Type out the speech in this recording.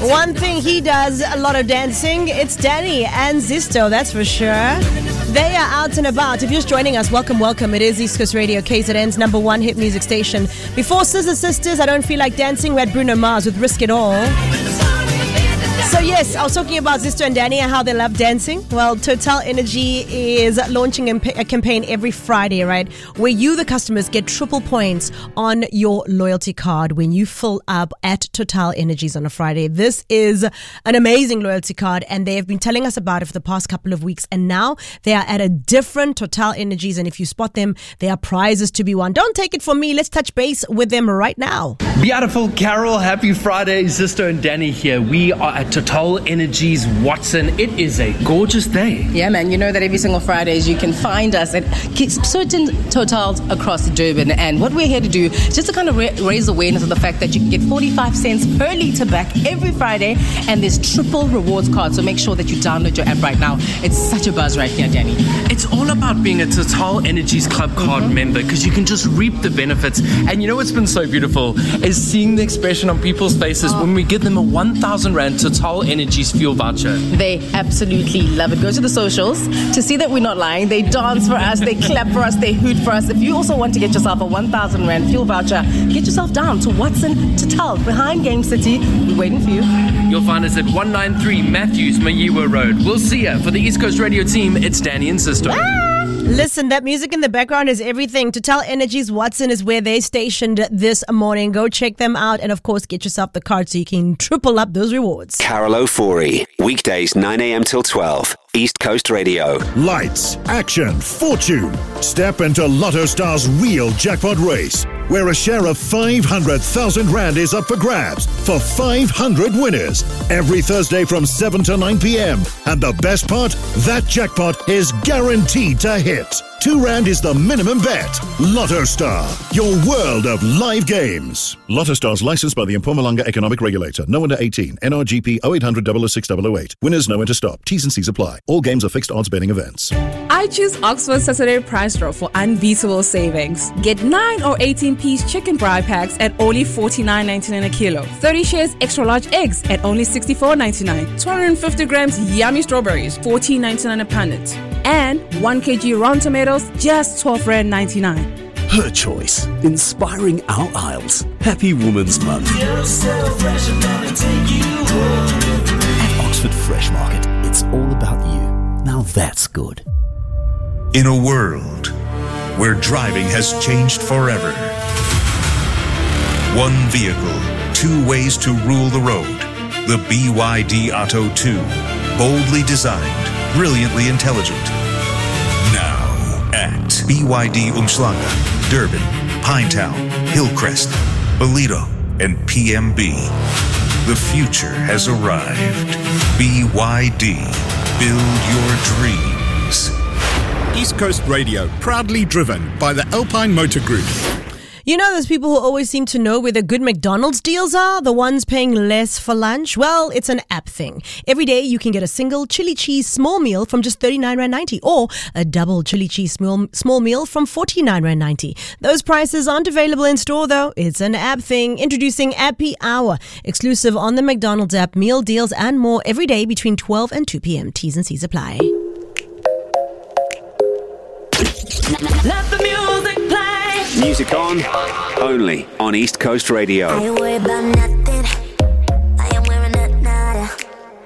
One thing he does a lot of dancing, it's Danny and Zisto, that's for sure. They are out and about. If you're just joining us, welcome. It is East Coast Radio, KZN's number one hit music station. Before Scissor Sisters, I Don't Feel Like Dancing, we had Bruno Mars with Risk It All. So yes, I was talking about Zisto and Danny and how they love dancing. Well, Total Energy is launching a campaign every Friday, right? Where you, the customers, get triple points on your loyalty card when you fill up at Total Energies on a Friday. This is an amazing loyalty card and they have been telling us about it for the past couple of weeks. And now they are at a different Total Energies. And if you spot them, there are prizes to be won. Don't take it from me. Let's touch base with them right now. Beautiful Carol, happy Friday. Zisto and Danny here. We are at Total Energies Watson. It is a gorgeous day. Yeah, man. You know that every single Fridays you can find us at certain Totals across Durban. And what we're here to do is just to kind of raise awareness of the fact that you can get 45 cents per litre back every Friday. And there's triple rewards cards. So make sure that you download your app right now. It's such a buzz right here, Danny. It's all about being a Total Energies Club card member because you can just reap the benefits. And you know what's been so beautiful is seeing the expression on people's faces when we give them a 1,000 Rand Total Energies fuel voucher. They absolutely love it. Go to the socials to see that we're not lying. They dance for us, they clap for us, they hoot for us. If you also want to get yourself a 1,000 Rand fuel voucher, get yourself down to Watson Total behind Game City. We're waiting for you. You'll find us at 193 Matthews Mayiwa Road. We'll see you. For the East Coast Radio team, it's Danny and Zisto. Listen, that music in the background is everything. Total Energies Watson is where they stationed this morning. Go check them out and, of course, get yourself the card so you can triple up those rewards. Carol Ofori, weekdays 9 a.m. till 12, East Coast Radio. Lights, action, fortune. Step into Lotto Star's real jackpot race, where a share of 500,000 Rand is up for grabs for 500 winners every Thursday from 7 to 9 p.m. And the best part, that jackpot is guaranteed to hit. 2 Rand is the minimum bet. Lotto Star, your world of live games. Lotto Star's licensed by the Mpumalanga Economic Regulator. No under 18. NRGP 0800 006 008. Winners know when to stop. T's and C's apply. All games are fixed odds betting events. I choose Oxford Saturday Price Drop for unbeatable savings. Get 9 or 18-piece chicken fry packs at only $49.99 a kilo. 30 shares extra large eggs at only $64.99. 250 grams yummy strawberries, $14.99 a punnet. And 1 kg round tomatoes, just $12.99. Her choice, inspiring our aisles. Happy Women's Month. You're so fresh, I'm gonna take you home. At Oxford Fresh Market, it's all about you. Now that's good. In a world where driving has changed forever, one vehicle, 2 ways to rule the road. The BYD Atto 2. Boldly designed, brilliantly intelligent. Now at BYD Umhlanga, Durban, Pinetown, Hillcrest, Ballito, and PMB. The future has arrived. BYD. Build your dreams. East Coast Radio, proudly driven by the Alpine Motor Group. You know those people who always seem to know where the good McDonald's deals are? The ones paying less for lunch? Well, it's an app thing. Every day you can get a single chili cheese small meal from just R39.90 or a double chili cheese small meal from R49.90. Those prices aren't available in store though. It's an app thing. Introducing Appy Hour, exclusive on the McDonald's app, meal deals and more every day between 12 and 2 p.m. T's and C's apply. Let the music play. Music on, only on East Coast Radio. I ain't worried about nothing.